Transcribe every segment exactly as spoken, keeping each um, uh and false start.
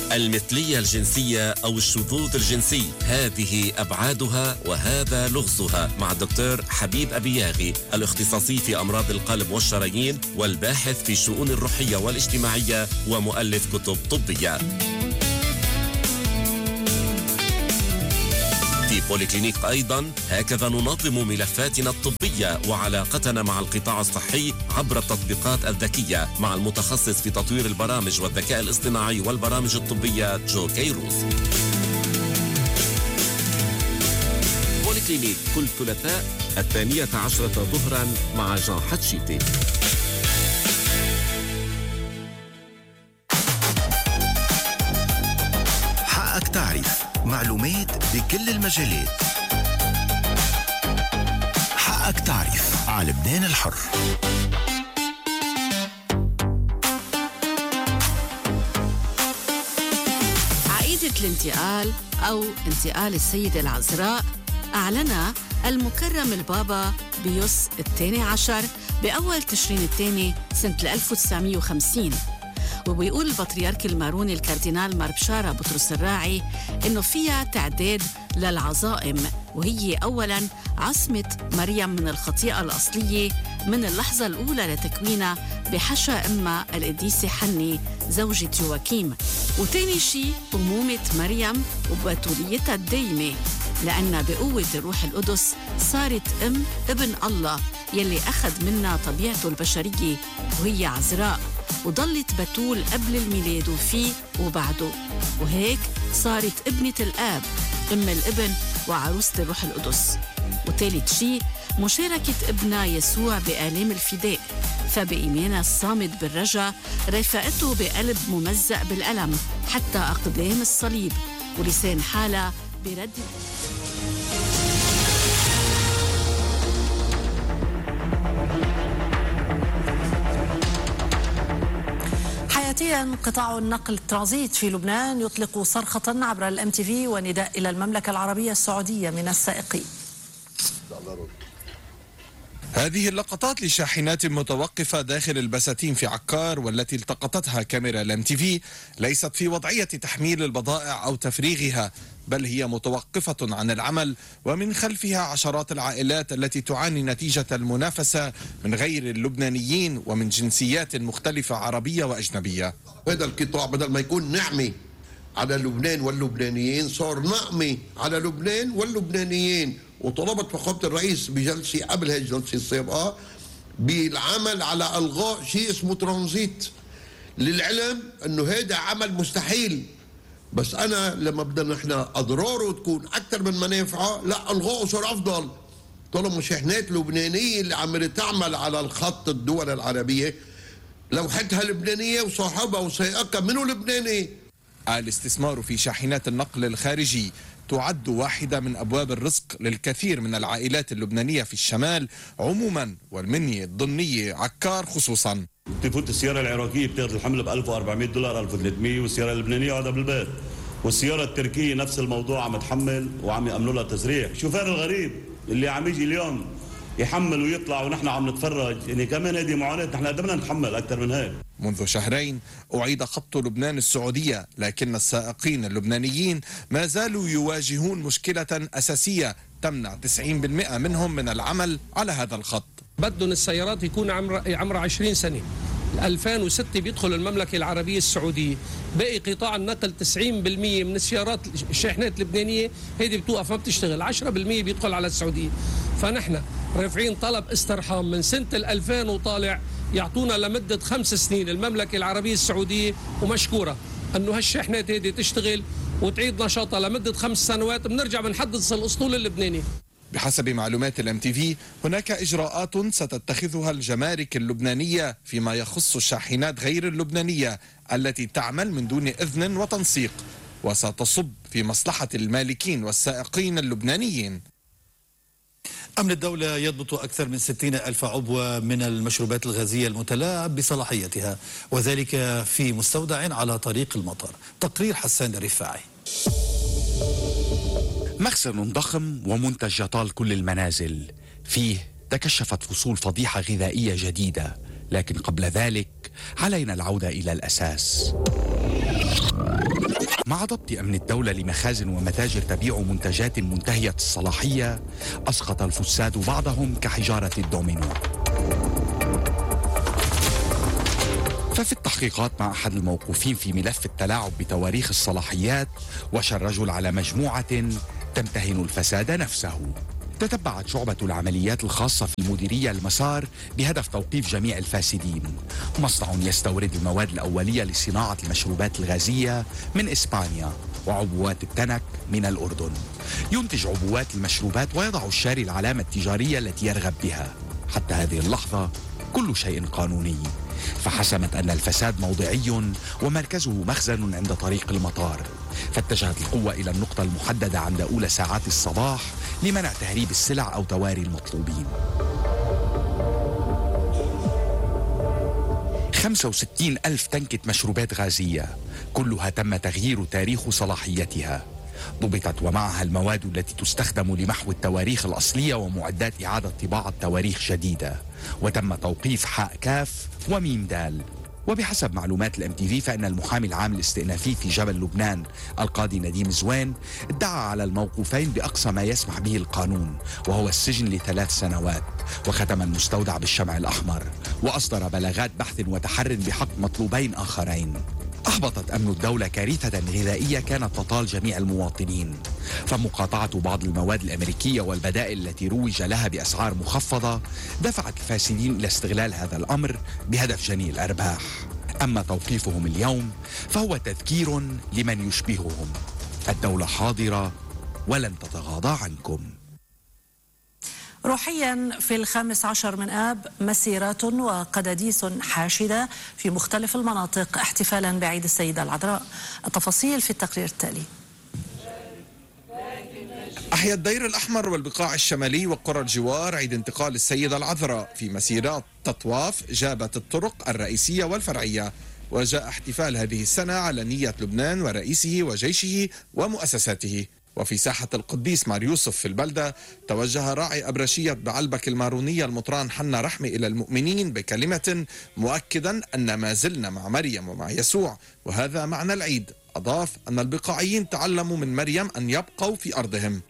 المثلية الجنسية أو الشذوذ الجنسي، هذه أبعادها وهذا لغزها، مع الدكتور حبيب أبياغي، الاختصاصي في أمراض القلب والشرايين والباحث في الشؤون الروحية والاجتماعية ومؤلف كتب طبية. في بوليكلينيك أيضا هكذا ننظم ملفاتنا الطبية وعلاقتنا مع القطاع الصحي عبر التطبيقات الذكية مع المتخصص في تطوير البرامج والذكاء الاصطناعي والبرامج الطبية جو كيروس. بوليكلينيك كل ثلاثاء الثانية عشرة ظهرا مع جان حتشيتي. حقك تعرف معلومات بكل المجالات. حقك تعرف على لبنان الحر. عقيدة الانتقال أو انتقال السيدة العذراء أعلنها المكرم البابا بيوس الثاني عشر بأول تشرين الثاني سنة ألف وتسعمية وخمسين. وبيقول البطريرك الماروني الكاردينال ماربشارة بطرس الراعي إنه فيها تعداد للعظائم، وهي أولاً عصمة مريم من الخطيئة الأصلية من اللحظة الأولى لتكوينها بحشا أمها القديسة حني زوجة يواكيم، وتاني شي أمومة مريم وبتوليتها الدايمة لأنها بقوة الروح القدس صارت أم ابن الله يلي أخذ منها طبيعته البشرية وهي عذراء، وضلت بتول قبل الميلاد وفيه وبعده، وهيك صارت ابنة الآب أم الابن وعروسة الروح القدس. وثالث شيء مشاركة ابنها يسوع بآلام الفداء، فبإيمانها الصامد بالرجاء رافقته بقلب ممزق بالألم حتى أقدام الصليب، ولسان حالها برد. قطاع النقل الترانزيت في لبنان يطلق صرخة عبر الام تي في ونداء إلى المملكة العربية السعودية من السائقين. هذه اللقطات لشاحنات متوقفة داخل البساتين في عكار، والتي التقطتها كاميرا الام تي في ليست في وضعية تحميل البضائع أو تفريغها، بل هي متوقفة عن العمل، ومن خلفها عشرات العائلات التي تعاني نتيجة المنافسة من غير اللبنانيين ومن جنسيات مختلفة عربية وأجنبية. هذا القطاع بدل ما يكون نعمة على لبنان واللبنانيين صار نقمة على لبنان واللبنانيين. وطلبت فخامة الرئيس بجلسة قبل هذه الجلسة السابقة بالعمل على إلغاء شيء اسمه ترانزيت، للعلم أنه هذا عمل مستحيل، بس أنا لما بدنا نحن أضراره تكون أكثر من منافعه، لا إلغائه صار أفضل. طالما شحنات لبنانية اللي عم تعمل على الخط الدول العربية لوحتها لبنانية وصاحبها وسائقها منه لبناني. الاستثمار في شاحنات النقل الخارجي تعد واحدة من أبواب الرزق للكثير من العائلات اللبنانية في الشمال عموما والمنية الضمنية عكار خصوصا. تفوت السيارة العراقية بتاخذ الحمل ب ألف وأربعمية دولار ألف وثلاثمية، والسيارة اللبنانية قاعدة بالبيت، والسيارة التركية نفس الموضوع عم تحمل وعم يأمنوا لها تسريح. شوفير الغريب اللي عم يجي اليوم يحمل ويطلع ونحن عم نتفرج، يعني كمان هذه معاناة، نحن قدرنا نتحمل أكثر من هيك. منذ شهرين أعيد خط لبنان السعودية، لكن السائقين اللبنانيين ما زالوا يواجهون مشكلة أساسية تمنع تسعين بالمئة منهم من العمل على هذا الخط. بدهم السيارات يكون عمر عمر عشرين سنة. ألفين وستة بيدخل المملكة العربية السعودية، باقي قطاع النقل تسعين بالمئة من السيارات الشاحنات اللبنانية هيدي بتوقف ما بتشتغل، عشرة بالمئة بيدخل على السعودية. فنحن رافعين طلب استرحام من سنة الألفين وطالع يعطونا لمدة خمس سنين المملكة العربية السعودية، ومشكورة أنه هالشاحنات هيدي تشتغل وتعيد نشاطها لمدة خمس سنوات، بنرجع بنحدث الأسطول اللبناني. بحسب معلومات الام تي في هناك إجراءات ستتخذها الجمارك اللبنانية فيما يخص الشاحنات غير اللبنانية التي تعمل من دون إذن وتنسيق، وستصب في مصلحة المالكين والسائقين اللبنانيين. أمن الدولة يضبط أكثر من ستين ألف عبوة من المشروبات الغازية المتلاعب بصلاحيتها، وذلك في مستودع على طريق المطر. تقرير حسان الرفاعي. مخزن ضخم ومنتج يطال كل المنازل، فيه تكشفت فصول فضيحة غذائية جديدة، لكن قبل ذلك علينا العودة إلى الأساس. مع ضبط أمن الدولة لمخازن ومتاجر تبيع منتجات منتهية الصلاحية، أسقط الفساد بعضهم كحجارة الدومينو. ففي التحقيقات مع أحد الموقوفين في ملف التلاعب بتواريخ الصلاحيات، وشى الرجل على مجموعة تمتهن الفساد نفسه. تتبعت شعبة العمليات الخاصة في المديرية المسار بهدف توقيف جميع الفاسدين. مصنع يستورد المواد الأولية لصناعة المشروبات الغازية من إسبانيا وعبوات التنك من الأردن. ينتج عبوات المشروبات ويضع الشاري العلامة التجارية التي يرغب بها. حتى هذه اللحظة كل شيء قانوني، فحسمت أن الفساد موضعي ومركزه مخزن عند طريق المطار. فاتجهت القوة إلى النقطة المحددة عند أولى ساعات الصباح لمنع تهريب السلع أو تواري المطلوبين. خمسة وستين ألف تنكة مشروبات غازية كلها تم تغيير تاريخ صلاحيتها. ضبطت ومعها المواد التي تستخدم لمحو التواريخ الأصلية ومعدات إعادة طباعة تواريخ جديدة. وتم توقيف حاء كاف وميم دال. وبحسب معلومات الام تي في فإن المحامي العام الاستئنافي في جبل لبنان القاضي نديم زوين ادعى على الموقوفين بأقصى ما يسمح به القانون، وهو السجن لثلاث سنوات، وختم المستودع بالشمع الأحمر، وأصدر بلاغات بحث وتحر بحق مطلوبين آخرين. أحبطت أمن الدولة كارثة غذائية كانت تطال جميع المواطنين، فمقاطعة بعض المواد الأمريكية والبدائل التي روج لها بأسعار مخفضة دفعت الفاسدين إلى استغلال هذا الأمر بهدف جني الأرباح. أما توقيفهم اليوم فهو تذكير لمن يشبههم: الدولة حاضرة ولن تتغاضى عنكم. روحيا في الخامس عشر من آب مسيرات وقداديس حاشدة في مختلف المناطق احتفالا بعيد السيدة العذراء. التفاصيل في التقرير التالي. أحيا الدير الأحمر والبقاع الشمالي وقرى الجوار عيد انتقال السيدة العذراء في مسيرات تطواف جابت الطرق الرئيسية والفرعية. وجاء احتفال هذه السنة على نية لبنان ورئيسه وجيشه ومؤسساته. وفي ساحة القديس مار يوسف في البلدة توجه راعي أبرشية بعلبك المارونية المطران حنا رحمة إلى المؤمنين بكلمة مؤكدا أن ما زلنا مع مريم ومع يسوع، وهذا معنى العيد. أضاف أن البقاعيين تعلموا من مريم أن يبقوا في أرضهم.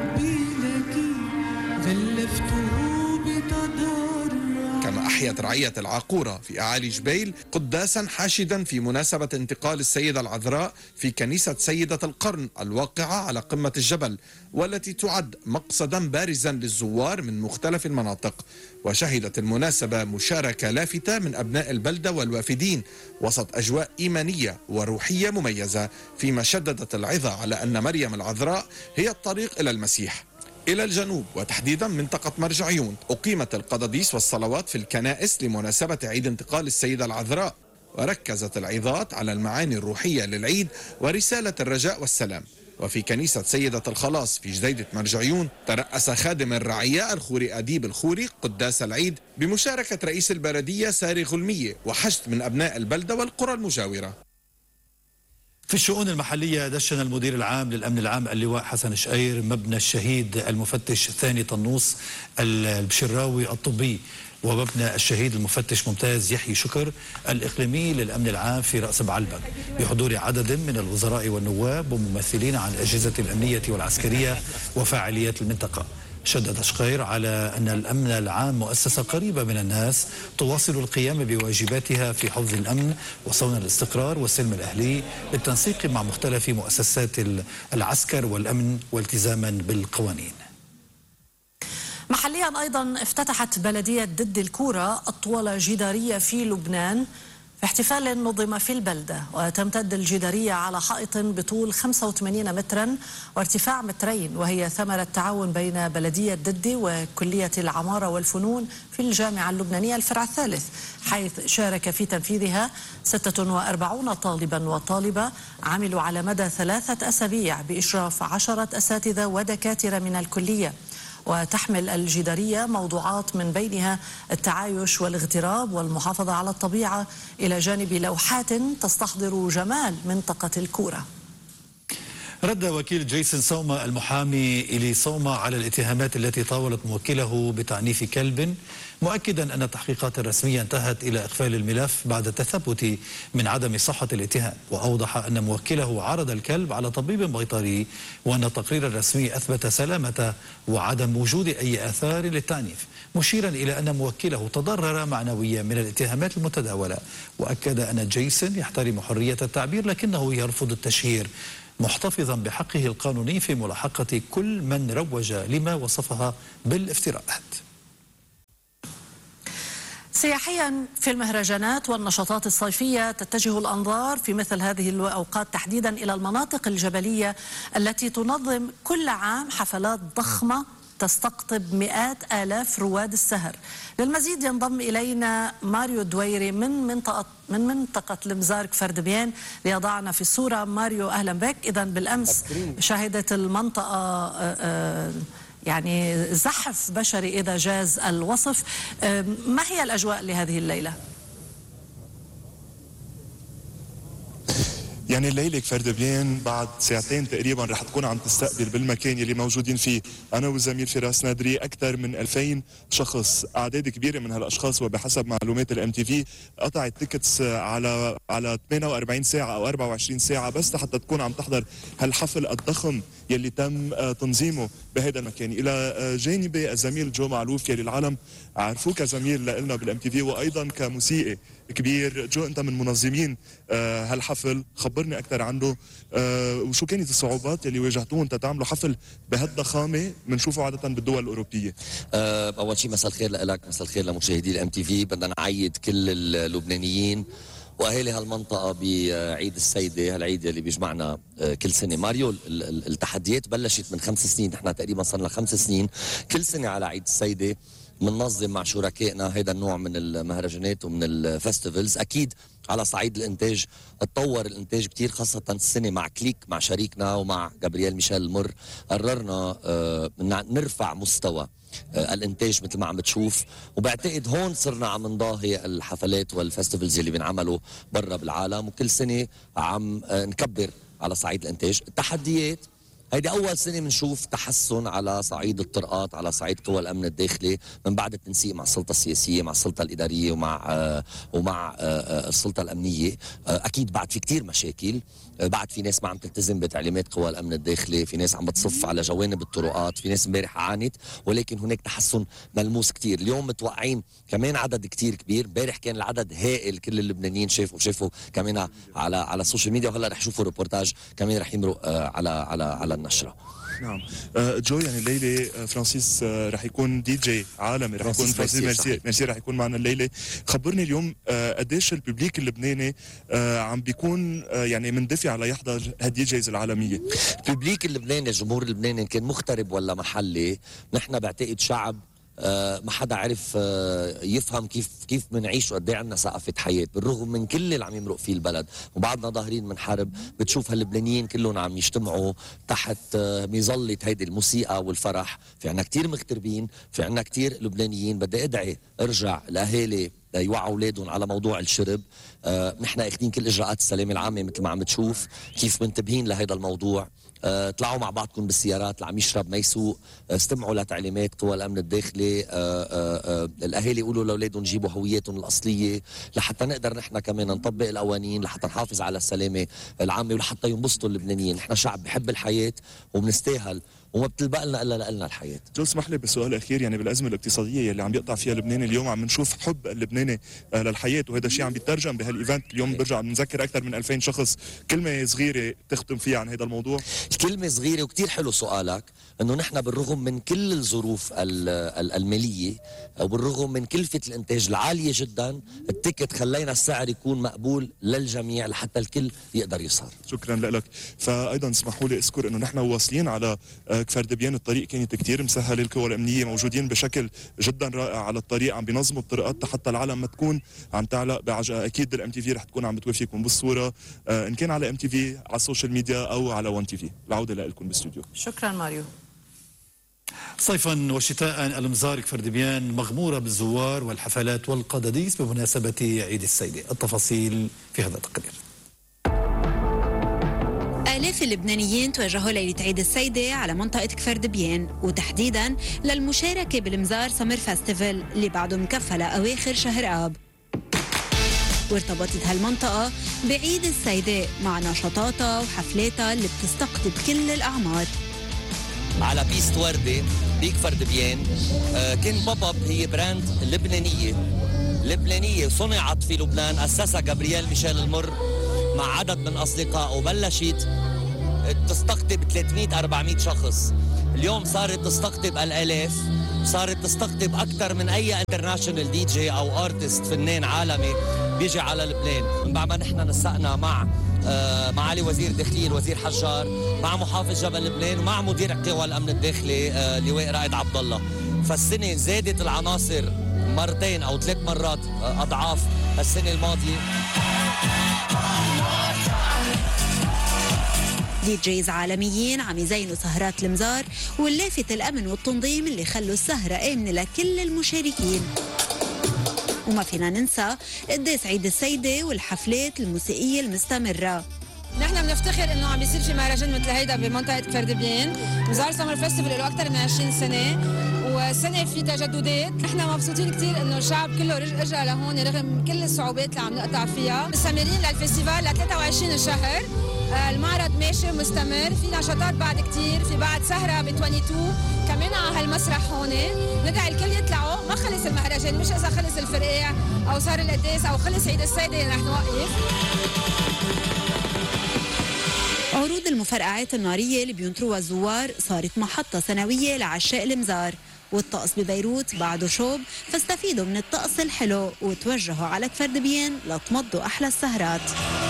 كما أحيت رعية العاقورة في أعالي جبيل قداسا حاشدا في مناسبة انتقال السيدة العذراء في كنيسة سيدة القرن الواقعة على قمة الجبل، والتي تعد مقصدا بارزا للزوار من مختلف المناطق. وشهدت المناسبة مشاركة لافتة من أبناء البلدة والوافدين وسط أجواء إيمانية وروحية مميزة، فيما شددت العظة على أن مريم العذراء هي الطريق إلى المسيح. إلى الجنوب وتحديدا منطقة مرجعيون أقيمت القداديس والصلوات في الكنائس لمناسبة عيد انتقال السيدة العذراء، وركزت العظات على المعاني الروحية للعيد ورسالة الرجاء والسلام. وفي كنيسة سيدة الخلاص في جديدة مرجعيون ترأس خادم الرعية الخوري أديب الخوري قداس العيد بمشاركة رئيس البلدية ساري غلمية وحشد من أبناء البلدة والقرى المجاورة. في الشؤون المحلية دشن المدير العام للأمن العام اللواء حسن شقير مبنى الشهيد المفتش ثاني طنوس البشراوي الطبي ومبنى الشهيد المفتش ممتاز يحيى شكر الإقليمي للأمن العام في رأس بعلبك بحضور عدد من الوزراء والنواب وممثلين عن الأجهزة الأمنية والعسكرية وفاعليات المنطقة. شدد شقير على أن الأمن العام مؤسسة قريبة من الناس تواصل القيام بواجباتها في حفظ الأمن وصون الاستقرار والسلم الأهلي بالتنسيق مع مختلف مؤسسات العسكر والأمن والتزاما بالقوانين. محليا أيضا افتتحت بلدية دد الكورة أطول جدارية في لبنان في احتفال نظم في البلدة، وتمتد الجدارية على حائط بطول خمسة وثمانين مترا وارتفاع مترين، وهي ثمرة تعاون بين بلدية ددي وكلية العمارة والفنون في الجامعة اللبنانية الفرع الثالث، حيث شارك في تنفيذها ستة وأربعين طالبا وطالبة عملوا على مدى ثلاثة أسابيع بإشراف عشرة أساتذة ودكاترة من الكلية. وتحمل الجدارية موضوعات من بينها التعايش والاغتراب والمحافظة على الطبيعة، إلى جانب لوحات تستحضر جمال منطقة الكورة. رد وكيل جيسون سوما المحامي إلي سوما على الاتهامات التي طاولت موكله بتعنيف كلب، مؤكدا أن التحقيقات الرسمية انتهت إلى إقفال الملف بعد التثبت من عدم صحة الاتهام. وأوضح أن موكله عرض الكلب على طبيب بيطري، وأن التقرير الرسمي أثبت سلامته وعدم وجود أي آثار للتعنيف، مشيرا إلى أن موكله تضرر معنويا من الاتهامات المتداولة. وأكد أن جيسون يحترم حرية التعبير لكنه يرفض التشهير، محتفظا بحقه القانوني في ملاحقة كل من روج لما وصفها بالافتراءات. سياحيا في المهرجانات والنشاطات الصيفية تتجه الأنظار في مثل هذه الأوقات تحديدا إلى المناطق الجبلية التي تنظم كل عام حفلات ضخمة تستقطب مئات آلاف رواد السهر. للمزيد ينضم إلينا ماريو دويري من منطقة من منطقة المزار كفردبيان ليضعنا في الصورة. ماريو أهلا بك. إذا بالأمس شهدت المنطقة يعني زحف بشري إذا جاز الوصف. ما هي الأجواء لهذه الليلة؟ يعني الليلة كفردبيان بعد ساعتين تقريبا رح تكون عم تستقبل بالمكان يلي موجودين فيه أنا والزميل فراس نادري أكثر من ألفين شخص. أعداد كبيرة من هالأشخاص وبحسب معلومات الام تي في قطعت تيكتس على على ثمانية وأربعين ساعة أو أربعة وعشرين ساعة بس حتى تكون عم تحضر هالحفل الضخم يلي تم تنظيمه بهذا المكان. إلى جانبي الزميل جو معلوف يلي العالم عرفوه كزميل لنا بالام تي في وأيضا كموسيقي كبير. جو أنت من منظمين هالحفل، خبرني أكثر عنه وشو كانت الصعوبات اللي واجهتوهم تتعملوا حفل بهالضخامة بنشوفه عادة بالدول الأوروبية؟ أول شيء مساء الخير لك، مساء الخير لمشاهدي الام تي في. بدنا نعيد كل اللبنانيين واهالي هالمنطقه بعيد السيده، هالعيد اللي بيجمعنا كل سنه. ماريو، التحديات بلشت من خمس سنين، نحن تقريبا صرنا خمس سنين كل سنه على عيد السيده مننظم مع شركائنا هذا النوع من المهرجانات ومن الفستيفالز. اكيد على صعيد الانتاج تطور الانتاج كثير، خاصه السنه مع كليك مع شريكنا ومع جابرييل ميشيل المر قررنا نرفع مستوى الانتاج مثل ما عم بتشوف. وبعتقد هون صرنا عم نضاهي الحفلات والفستيفالز اللي بنعملوا برا بالعالم، وكل سنه عم نكبر على صعيد الانتاج. التحديات هيدي أول سنة بنشوف تحسن على صعيد الطرقات، على صعيد قوى الأمن الداخلي من بعد التنسيق مع السلطة السياسية، مع السلطة الإدارية ومع آه ومع آه السلطة الأمنية. آه أكيد بعد في كتير مشاكل، آه بعد في ناس ما عم تلتزم بتعليمات قوى الأمن الداخلي، في ناس عم بتصف على جوانب الطرقات، في ناس امبارح عانت، ولكن هناك تحسن ملموس كتير. اليوم متوقعين كمان عدد كتير كبير. امبارح كان العدد هائل، كل اللبنانيين شافوا شافوا كمان على على السوشيال ميديا، وهلا رح يشوفوا ريبورتاج كمان رح يمرق آه على على على النشرة. نعم جو، يعني الليله فرانسيس رح يكون دي جي عالمي، رح يكون فرانسيس ميرسي ميرسي رح يكون معنا الليله. خبرني اليوم قديش الببليك اللبناني عم بيكون يعني مندفع ليحضر هالدي جيز العالميه؟ الببليك اللبناني، الجمهور اللبناني كان مغترب ولا محلي، نحن بعتقد شعب آه ما حدا عرف آه يفهم كيف كيف بنعيش وقد ايه عندنا ثقافه حياه، بالرغم من كل اللي عم يمرق فيه البلد وبعدنا ظاهرين من حرب. بتشوف هاللبنانيين كلهم عم يجتمعوا تحت آه مظله هيدي الموسيقى والفرح. في عنا كتير مغتربين، في عنا كتير لبنانيين. بدي ادعي ارجع الاهالي يوعوا اولادهم على موضوع الشرب. آه نحن اخذين كل اجراءات السلامه العامه مثل ما عم تشوف كيف منتبهين لهذا الموضوع. آه، طلعوا مع بعضكم بالسيارات، اللي عم يشرب ما يسوق، آه، استمعوا لتعليمات قوى الامن الداخلي. آه، آه، آه، الاهالي يقولوا لاولادهم جيبوا هويتهم الاصليه لحتى نقدر نحن كمان نطبق القوانين، لحتى نحافظ على السلامه العامه ولحتى ينبسطوا اللبنانيين. نحن شعب بحب الحياه وبنستاهل وما بتلبق لنا الا لنا الحياه. جو اسمح لي بالسؤال الاخير، يعني بالازمه الاقتصاديه اللي عم يقطع فيها لبنان اليوم عم نشوف حب اللبناني للحياه، وهذا الشيء عم بيترجم بهالايفنت اليوم. برجع عم نذكر اكثر من ألفين شخص. كلمه صغيره تختم فيها عن هذا الموضوع. الكلمه صغيره وكثير حلو سؤالك، انه نحن بالرغم من كل الظروف الماليه وبالرغم من كلفه الانتاج العاليه جدا، التيكت خلينا السعر يكون مقبول للجميع لحتى الكل يقدر يسهر. شكرا لك. فايضا اسمحوا لي اذكر انه نحن واصلين على كفردبيان، الطريق كانت كتير مسهله، القوى الامنيه موجودين بشكل جدا رائع على الطريق، عم بينظموا الطرقات حتى العالم ما تكون عم تعلق بعجقه. اكيد الام تي في رح تكون عم بتوافيكم بالصوره، ان كان على ام تي في على السوشيال ميديا او على وان تي في. العوده لكم بالاستوديو. شكرا ماريو. صيفا وشتاء المزار كفردبيان مغموره بالزوار والحفلات والقداديس بمناسبه عيد السيده. التفاصيل في هذا التقرير. آلاف آلاف اللبنانيين توجهوا ليلة عيد السيدة على منطقة كفر دبيان، وتحديداً للمشاركة بالمزار سمر فاستيفال اللي بعده مكفى لأواخر شهر آب. وارتبطت هالمنطقة بعيد السيدة مع نشاطاتها وحفلاتها اللي بتستقطب كل الأعمار. على بيست وردة بكفر دبيان آه كان بوب اب، هي براند لبنانية لبنانية صنعت في لبنان، أسسها جابرييل ميشيل المر مع عدد من أصدقائه، وبلشت تستقطب ثلاثمية أربعمية شخص. اليوم صارت تستقطب الآلاف، صارت تستقطب أكثر من أي انترناشونال دي جي أو أرتست فنان عالمي بيجي على لبنان. من بعد ما نحن نسقنا مع آه معالي وزير الداخلية الوزير حجار، مع محافظ جبل لبنان، ومع مدير قوى الأمن الداخلي آه لواء رائد عبد الله، فالسنة زادت العناصر مرتين أو ثلاث مرات آه أضعاف السنة الماضية. دي جيز عالميين عم يزينوا سهرات المزار، واللافت الأمن والتنظيم اللي خلوا السهرة آمنة لكل المشاركين. وما فينا ننسى قديس عيد السيدة والحفلات الموسيقية المستمرة. نحن بنفتخر انه عم بيصير في مهرجان مثل هيدا بمنطقة كفر دبيان. مزار سمر فيستيفال له أكثر من عشرين سنة، والسنة في تجددات. نحن مبسوطين كثير انه الشعب كله رجع لهون رغم كل الصعوبات اللي عم نقطع فيها. مستمرين للفيستيفال ل ثلاثة وعشرين الشهر. المعرض ماشي مستمر، في نشاطات بعد كتير، في بعد سهرة ب اثنين وعشرين كمان على هالمسرح هون. ندعي الكل يطلعوا، ما خلص المهرجان، مش إذا خلص الفرقاع أو صار القداس أو خلص عيد السيدة رح نوقف. عروض المفرقعات النارية اللي بينطروها الزوار صارت محطة سنوية لعشاق المزار، والطقس ببيروت بعده شوب، فاستفيدوا من الطقس الحلو وتوجهوا على كفر دبيان لتمضوا أحلى السهرات.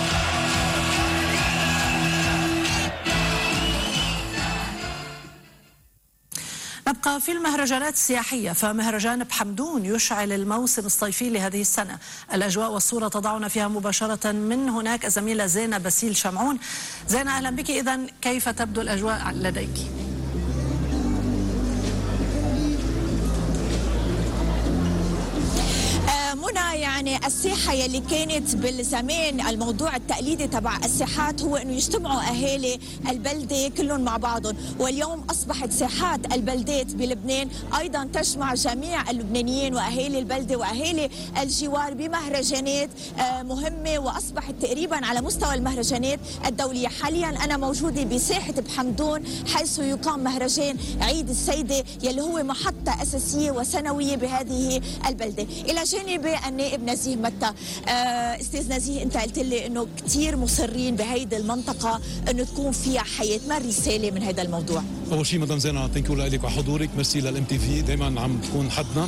نبقى في المهرجانات السياحية، فمهرجان بحمدون يشعل الموسم الصيفي لهذه السنة. الأجواء والصورة تضعنا فيها مباشرة من هناك الزميلة زينة باسيل شمعون. زينة أهلا بك. إذن كيف تبدو الأجواء لديك؟ منى، يعني الساحة يلي كانت بالزمان الموضوع التقليدي تبع الساحات هو انه يجتمعوا اهالي البلدة كلهم مع بعضهم، واليوم اصبحت ساحات البلدات بلبنان ايضا تجمع جميع اللبنانيين واهالي البلدة واهالي الجوار بمهرجانات مهمة، واصبحت تقريبا على مستوى المهرجانات الدولية. حاليا انا موجودة بساحة بحمدون حيث يقام مهرجان عيد السيدة يلي هو محطة اساسية وسنوية بهذه البلدة. الى جانب النائب نزيه متى. استاذ نزيه، انت قلت لي انه كثير مصرين بهيدي المنطقه انه تكون فيها حياه، ما الرساله من هذا الموضوع؟ اول شيء مدام زينه ثانك يو لك وحضورك، ميرسي للام تي في دائما عم تكون حدنا.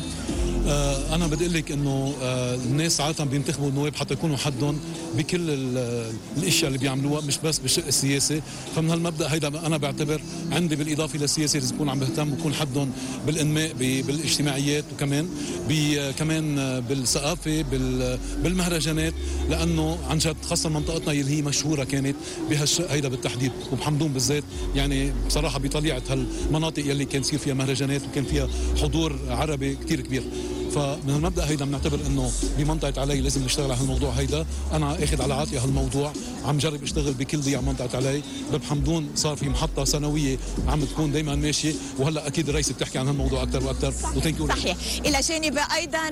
آه انا بدي اقول لك انه آه الناس عاده بينتخبوا النواب حتى يكونوا حدهم بكل الاشياء اللي بيعملوها، مش بس بالشق السياسي. فمن هالمبدا هيدا انا بعتبر عندي بالاضافه للسياسه لازم يكون عم بهتم ويكون حدهم بالانماء بالاجتماعيات، وكمان كمان بالثقافه بالمهرجانات، لانه عن جد خاصه منطقتنا اللي هي مشهوره كانت بهالشق هيدا بالتحديد، وبحمدون بالذات يعني بصراحه بطليعه هالمناطق يلي كان يصير فيها مهرجانات وكان فيها حضور عربي كثير كبير. فمن المبدا هيدا بنعتبر انه بمنطقه علي لازم نشتغل على هالموضوع هيدا. انا اخذ على عاتقي هالموضوع، عم جرب اشتغل بكل ضيع منطقه علي. بحمدون صار في محطه سنويه عم تكون دائما ماشيه، وهلا اكيد الرئيسه بتحكي عن هالموضوع اكثر واكثر. صحيح. الى جانب ايضا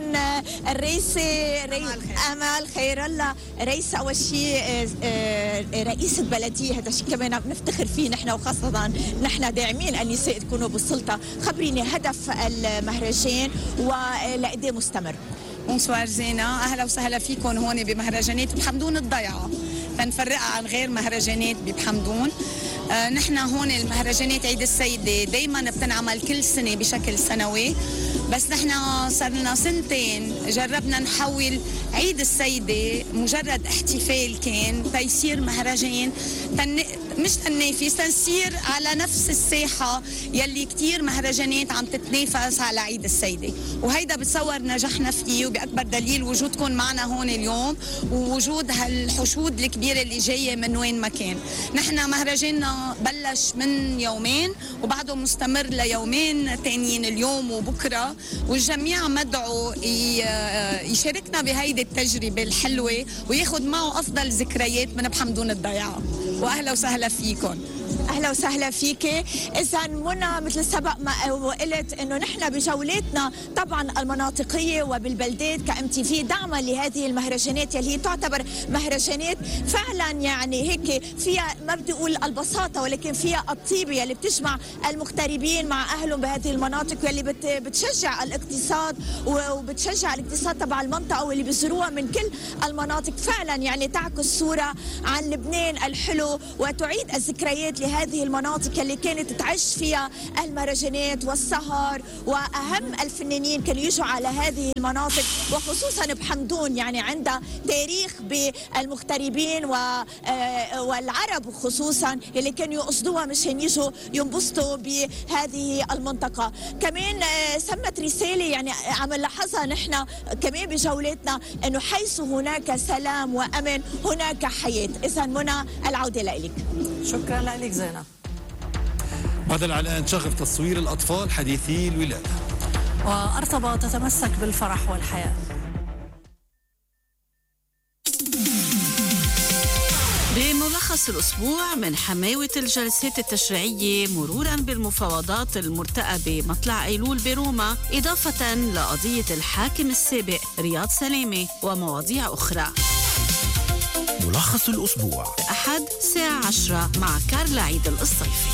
الرئيسه ري... امل خير الله، رئيسه اول شيء رئيسه بلديه، هذا الشيء كمان بنفتخر فيه نحن، وخاصه نحن داعمين النساء تكونوا بالسلطه. خبريني هدف المهرجان ولا قد ايه مستمر؟ بونسوار زينة، أهلا وسهلا فيكم هون بمهرجانات بحمدون الضيعة، لنفرقها عن غير مهرجانات بحمدون. آه نحن هون المهرجانات عيد السيدة دايما بتنعمل كل سنة بشكل سنوي، بس نحن صار لنا سنتين جربنا نحول عيد السيدة مجرد احتفال كان تيصير مهرجان تن... مش تنافس، تنسير على نفس الساحة يلي كتير مهرجانات عم تتنافس على عيد السيدة، وهيدا بتصور نجحنا فيه، وبأكبر دليل وجودكم معنا هون اليوم ووجود هالحشود الكبيرة اللي جاية من وين ما كان. نحن مهرجاننا بلش من يومين وبعده مستمر ليومين تانيين اليوم وبكرة، والجميع مدعو يشاركنا بهيدي التجربة الحلوة وياخد معه أفضل ذكريات من بحمدون الضيعة. وأهلا وسهلا وسهلا فيكم. اهلا وسهلا فيك. اذا منى مثل سبق ما قلت انه نحن بجولاتنا طبعا المناطقيه وبالبلدات كام تي في دعما لهذه المهرجانات يلي هي تعتبر مهرجانات فعلا يعني هيك فيها ما بدي اقول البساطه ولكن فيها الطيبه يلي بتجمع المغتربين مع اهلهم بهذه المناطق واللي بت بتشجع الاقتصاد وبتشجع الاقتصاد تبع المنطقه واللي بيزوروها من كل المناطق. فعلا يعني تعكس صوره عن لبنان الحلو وتعيد الذكريات لهذه المناطق اللي كانت تعيش فيها المهرجانات والسهر، واهم الفنانين كانوا يجوا على هذه المناطق وخصوصا بحمدون يعني عندها تاريخ بالمغتربين والعرب خصوصا اللي كانوا يقصدوها مشان يجوا ينبسطوا بهذه المنطقه. كمان سمت رساله يعني عم نلاحظها نحن كمان بجولاتنا انه حيث هناك سلام وامن هناك حياه. اذا منى العوده لك. شكرا لك زينب. بدل على أن شغف تصوير الأطفال حديثي الولادة. وأرطبة تتمسك بالفرح والحياة. بملخص الأسبوع من حماوة الجلسات التشريعية مرورا بالمفاوضات المرتقبة مطلع أيلول بروما، إضافة لقضية الحاكم السابق رياض سلامة ومواضيع أخرى. ملخص الأسبوع أحد الساعة عشرة مع كارلا عيد القصيفي.